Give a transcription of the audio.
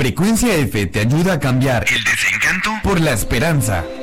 Frecuencia F te ayuda a cambiar el desencanto por la esperanza.